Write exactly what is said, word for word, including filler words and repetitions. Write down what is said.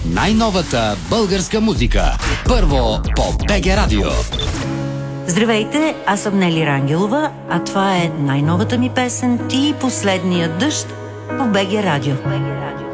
най-новата българска музика. Първо по БГ Радио. Здравейте, аз съм Нели Рангелова, а това е най-новата ми песен "Ти и последния дъжд" по БГ Радио.